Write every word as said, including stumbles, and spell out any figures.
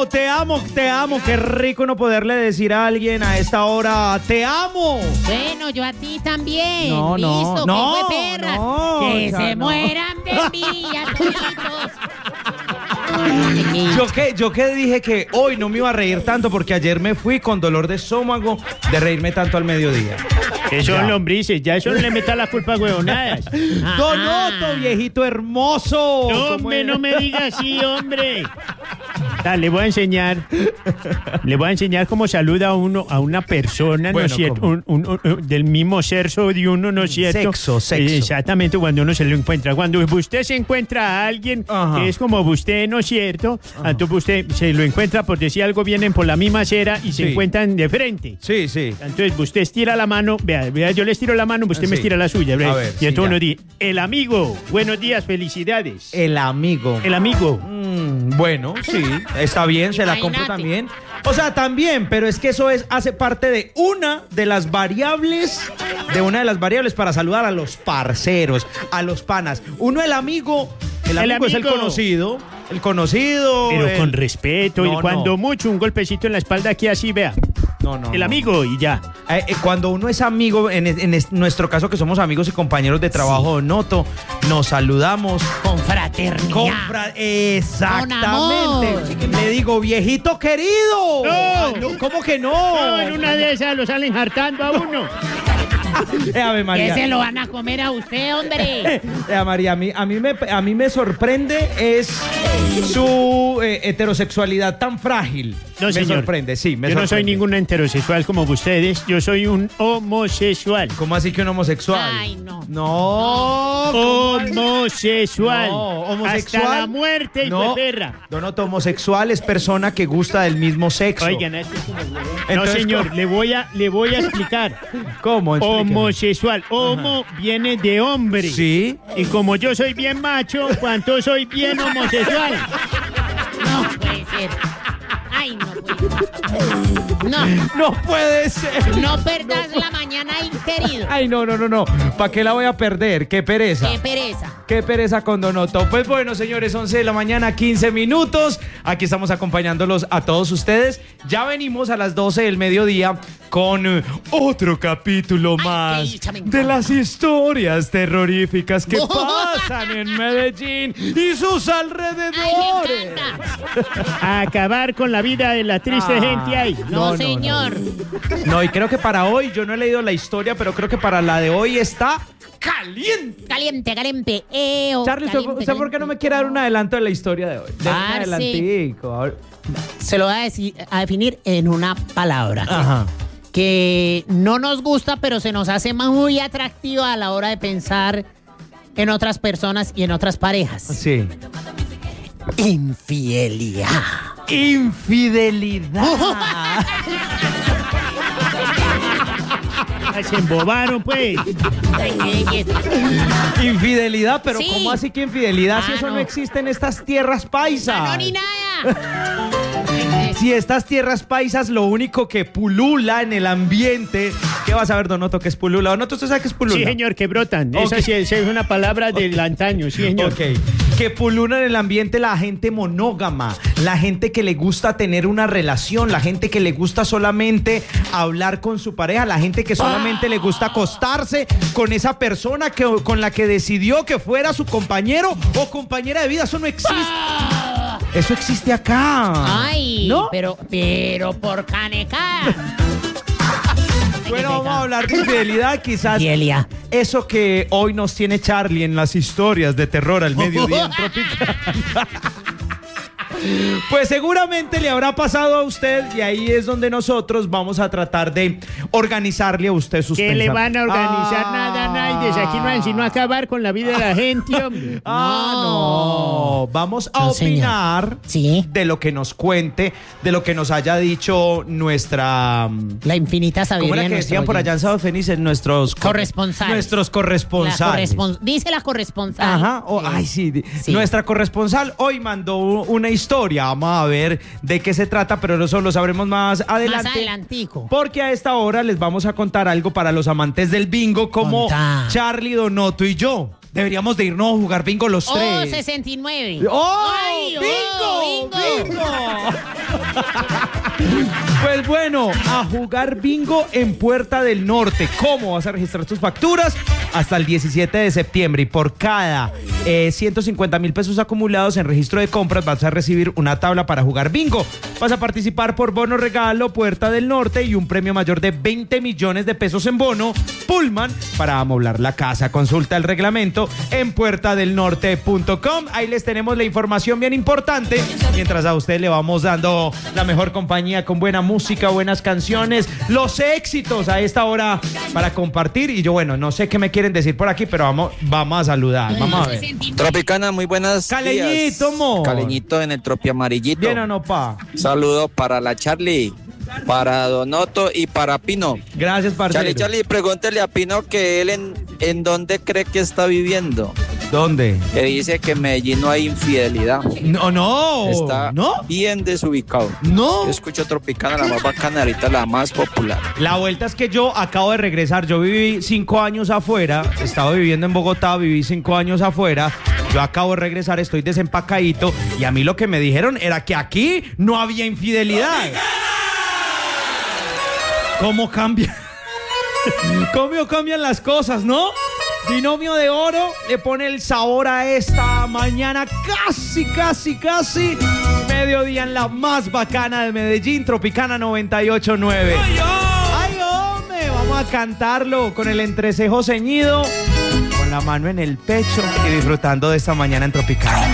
amo, te amo, te amo. Qué rico no poderle decir a alguien a esta hora, te amo. Bueno, yo a ti también. No, no, Listo, no, que fue perras. no, que ya se no. mueran de envidia, toditos. Yo que, yo que dije que hoy no me iba a reír tanto porque ayer me fui con dolor de estómago de reírme tanto al mediodía. Que son lombrices, ya eso no le meta la culpa a huevonadas. Donoto, viejito hermoso. No, ¿Cómo hombre, es? no me diga así, hombre. Dale, le voy a enseñar. Le voy a enseñar cómo saluda uno a una persona, Bueno, ¿no es cierto? ¿cómo? Un, un- un- del mismo sexo de uno, ¿no es cierto? Sexo, sexo. Eh, Exactamente, cuando uno se lo encuentra. Cuando usted se encuentra a alguien Ajá. que es como usted, ¿no es cierto? Entonces usted se lo encuentra por decir algo, vienen por la misma acera y se Sí. encuentran de frente. Sí, sí. Entonces usted estira la mano, vea, vea, yo le estiro la mano, usted me Sí. estira la suya, ¿ve? A ver, y sí, entonces ya. uno dice, el amigo, buenos días, felicidades. El amigo. El amigo. Mm, bueno, sí, está bien, se la compro Imagínate. también. O sea, también, pero es que eso es hace parte de una de las variables, de una de las variables para saludar a los parceros, a los panas. Uno, el amigo, el El amigo, es el amigo. conocido, el conocido. Pero el- con respeto, No, y cuando no. mucho un golpecito en la espalda aquí así, vea. No, no. El no. amigo y ya. Eh, eh, cuando uno es amigo, en, en es- nuestro caso que somos amigos y compañeros de trabajo, Noto, nos saludamos. Con fraternidad. Compra, exactamente. amor. Le digo, viejito querido. No. Ah, no, ¿cómo que no? No, en una de esas lo salen hartando a uno. Eh, Ave Que María. se lo van a comer a usted, hombre. Eh, María, a mí, a, mí me, a mí me sorprende es su eh, heterosexualidad tan frágil. No, me señor. sorprende, sí, me Yo no soy sorprende. ningún heterosexual como ustedes, yo soy un homosexual. ¿Cómo así que un homosexual? Ay, no. No. ¿cómo así? Homosexual. No, homosexual. Hasta la muerte y No, fue perra. Donoto, homosexual es persona que gusta del mismo sexo. Oigan, este es como- No, Entonces, señor, ¿cómo? le voy a, le voy a explicar. ¿Cómo? Explíqueme. Homosexual. Homo viene de hombre. Sí. Y como yo soy bien macho, cuanto soy bien homosexual. No puede ser. Ay, no puede ser. No, No puede ser. no perdas la mañana ahí, querido. Ay, no, no, no, no. ¿Para qué la voy a perder? Qué pereza. Qué pereza. Qué pereza con Donoto. Pues bueno, señores, once de la mañana, quince minutos. Aquí estamos acompañándolos a todos ustedes. Ya venimos a las doce del mediodía con eh, otro capítulo Ay, más qué dicha, me encanta. de las historias terroríficas que Oh. pasan en Medellín y sus Ay, alrededores. me encanta. A acabar con la vida de la triste Ah. gente ahí. No, No, no, señor. No, y creo que para hoy, yo no he leído la historia, pero creo que para la de hoy está caliente. Caliente, caliente. Eo, Charlie, ¿usted, caliente, usted por qué no me quiere dar un adelanto de la historia de hoy? De un Parce. adelantico. A ver. Se lo voy a, decir, a definir en una palabra. Ajá. Que no nos gusta, pero se nos hace muy atractiva a la hora de pensar en otras personas y en otras parejas. Sí. Infidelidad. Infidelidad. Ay, se embobaron, pues. Ay, qué belleza. Infidelidad, pero Sí. ¿cómo así que infidelidad si Ah, eso no. no. existe en estas tierras paisas? Ah, no, ni nada. Si estas tierras paisas lo único que pulula en el ambiente, ¿qué vas a ver, Donoto, que es pulula? Donoto, ¿usted sabe qué es pulula? Sí, señor, que brotan. Ok. Esa sí es, es una palabra del antaño, sí, señor. Ok. Que pulula en el ambiente la gente monógama, la gente que le gusta tener una relación, la gente que le gusta solamente hablar con su pareja, la gente que solamente le gusta acostarse con esa persona que, con la que decidió que fuera su compañero o compañera de vida. Eso no existe. Eso existe acá. Ay, ¿No? pero, pero por canecada. Bueno, vamos a hablar de infidelidad, quizás. Infidelidad. Eso que hoy nos tiene Charlie en las historias de terror al mediodía en Tropical. Pues seguramente le habrá pasado a usted y ahí es donde nosotros vamos a tratar de organizarle a usted sus Que le van a pensamientos. organizar Ah. nada, nada. Aquí no hay sino acabar con la vida de la gente, hombre. Ah, no. Vamos a No, señor. opinar Sí. de lo que nos cuente, de lo que nos haya dicho nuestra... La infinita ¿Cómo sabiduría era de que nuestro decían por allá en oyente. Sábado Felices? Nuestros Corresponsales. Nuestros La corresponsales. correspons- Dice la corresponsal. Ajá, oh, Eh, ay sí. di- sí. Nuestra corresponsal hoy mandó u- una historia. Vamos a ver de qué se trata, pero eso lo sabremos más adelante. Más adelantico. Porque a esta hora les vamos a contar algo para los amantes del bingo, como Contá. Charlie, Donoto y yo. Deberíamos de irnos a jugar bingo los Oh, tres. sesenta y nueve. ¡Oh! Ay, ¡Bingo! oh, bingo. ¡Bingo! Pues bueno, a jugar bingo en Puerta del Norte. ¿Cómo vas a registrar tus facturas? Hasta el diecisiete de septiembre, y por cada eh, ciento cincuenta mil pesos acumulados en registro de compras vas a recibir una tabla para jugar bingo. Vas a participar por bono regalo Puerta del Norte y un premio mayor de veinte millones de pesos en bono Pullman para amoblar la casa. Consulta el reglamento en puerta del norte punto com. Ahí les tenemos la información bien importante, mientras a usted le vamos dando la mejor compañía con buena música, buenas canciones, los éxitos a esta hora para compartir. Y yo, bueno, no sé qué me quieren decir por aquí, pero vamos, vamos a saludar, vamos a ver. Tropicana, muy buenas Caleñito, días. mo. Caleñito en el Tropi Amarillito. Bien o no, pa. Saludo para la Charlie, para Donoto y para Pino. Gracias, parcero. Charlie, Charlie, pregúntele a Pino que él en, en dónde cree que está viviendo. ¿Dónde? Que dice que en Medellín no hay infidelidad. No, no. Está ¿No? bien desubicado. No. Yo escucho Tropicana, la más bacana, ahorita la más popular. La vuelta es que yo acabo de regresar. Yo viví cinco años afuera. Estaba viviendo en Bogotá, viví cinco años afuera. Yo acabo de regresar, estoy desempacadito. Y a mí lo que me dijeron era que aquí no había infidelidad. ¿Cómo cambia? ¿Cómo cambian las cosas, no? Binomio de Oro le pone el sabor a esta mañana, casi, casi, casi mediodía en la más bacana de Medellín, Tropicana noventa y ocho punto nueve. ¡Ay, hombre! Vamos a cantarlo con el entrecejo ceñido, con la mano en el pecho y disfrutando de esta mañana en Tropicana.